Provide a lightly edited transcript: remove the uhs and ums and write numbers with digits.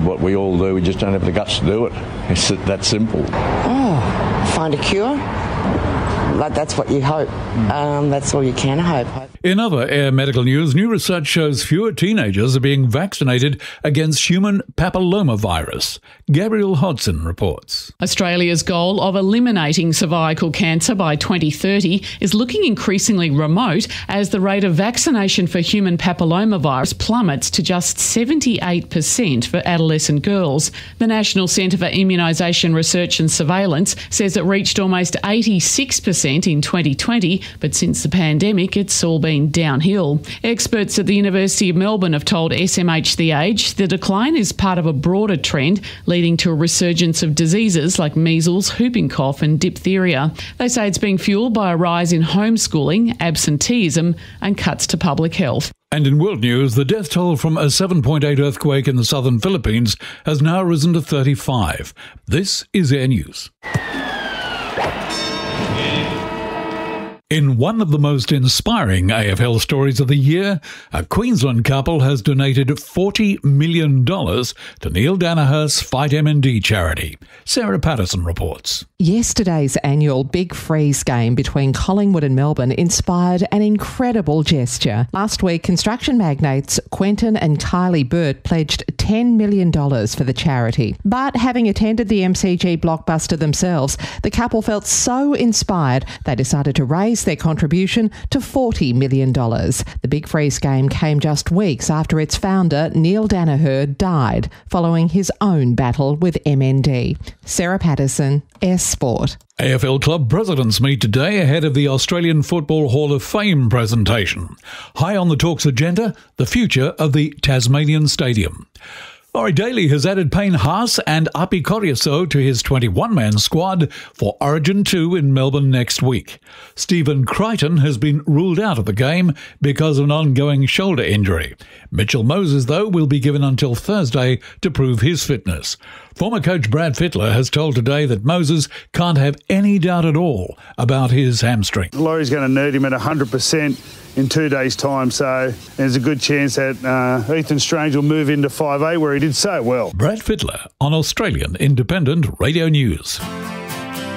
what we all do. We just don't have the guts to do it. It's that simple. Find a cure? Like, that's what you hope. That's all you can hope. In other air medical news, new research shows fewer teenagers are being vaccinated against human papillomavirus. Gabrielle Hodson reports. Australia's goal of eliminating cervical cancer by 2030 is looking increasingly remote as the rate of vaccination for human papillomavirus plummets to just 78% for adolescent girls. The National Centre for Immunisation Research and Surveillance says it reached almost 86% in 2020, but since the pandemic, it's all been downhill. Experts at the University of Melbourne have told SMH The Age the decline is part of a broader trend leading to a resurgence of diseases like measles, whooping cough and diphtheria. They say it's being fuelled by a rise in homeschooling, absenteeism and cuts to public health. And in world news, the death toll from a 7.8 earthquake in the southern Philippines has now risen to 35. This is Air News. In one of the most inspiring AFL stories of the year, a Queensland couple has donated $40 million to Neil Danaher's Fight MND charity. Sarah Patterson reports. Yesterday's annual Big Freeze game between Collingwood and Melbourne inspired an incredible gesture. Last week, construction magnates Quentin and Kylie Burt pledged $10 million for the charity. But having attended the MCG blockbuster themselves, the couple felt so inspired they decided to raise their contribution to $40 million. The Big Freeze game came just weeks after its founder, Neil Danaher, died following his own battle with MND. Sarah Patterson, Air Sport. AFL club presidents meet today ahead of the Australian Football Hall of Fame presentation. High on the talks agenda, the future of the Tasmanian Stadium. Laurie Daly has added Payne Haas and Api Koriaso to his 21-man squad for Origin 2 in Melbourne next week. Stephen Crichton has been ruled out of the game because of an ongoing shoulder injury. Mitchell Moses, though, will be given until Thursday to prove his fitness. Former coach Brad Fittler has told Today that Moses can't have any doubt at all about his hamstring. Laurie's going to need him at 100% in 2 days' time, so there's a good chance that Ethan Strange will move into 5A where he did so well. Brad Fittler on Australian Independent Radio News.